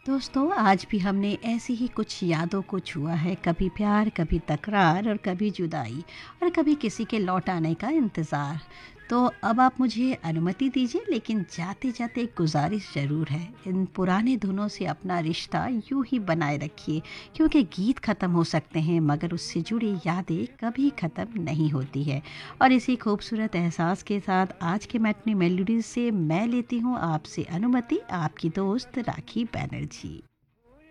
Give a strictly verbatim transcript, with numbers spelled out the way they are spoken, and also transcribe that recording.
दोस्तों, आज भी हमने ऐसी ही कुछ यादों को छुआ है। कभी प्यार, कभी तकरार और कभी जुदाई और कभी किसी के लौट आने का इंतज़ार। तो अब आप मुझे अनुमति दीजिए, लेकिन जाते जाते एक गुजारिश ज़रूर है। इन पुराने धुनों से अपना रिश्ता यूं ही बनाए रखिए, क्योंकि गीत ख़त्म हो सकते हैं मगर उससे जुड़ी यादें कभी ख़त्म नहीं होती है। और इसी खूबसूरत एहसास के साथ आज के मैटनी मेलोडीज से मैं लेती हूँ आपसे अनुमति। आपकी दोस्त राखी बैनर्जी।